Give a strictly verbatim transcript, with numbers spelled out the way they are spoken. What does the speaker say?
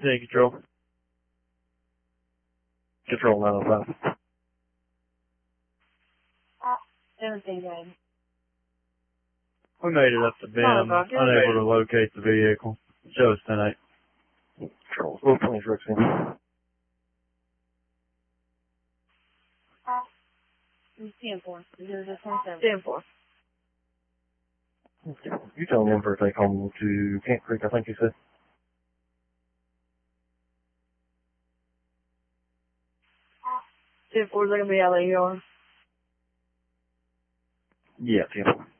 Hey, Control. Control nine oh five. Everything good. We made it up to Ben, Oh, unable to locate the vehicle. Show us tonight. Control, four twenty Rexing. ten four. zero zero twenty-seven. ten four. You telling them for a take home to Camp Creek, I think you said? ten four is going to be L A yard. Yeah, ten four.